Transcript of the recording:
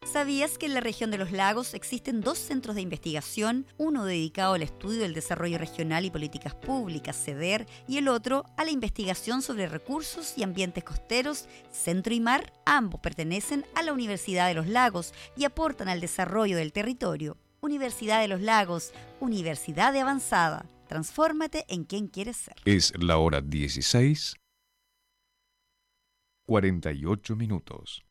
¿Sabías que en la región de los lagos existen 2 centros de investigación, uno dedicado al estudio del desarrollo regional y políticas públicas, CEDER, y el otro a la investigación sobre recursos y ambientes costeros, Centro y Mar? Ambos pertenecen a la Universidad de los Lagos y aportan al desarrollo del territorio. Universidad de los Lagos, Universidad de Avanzada. Transfórmate en quien quieres ser. Es la hora 16:48.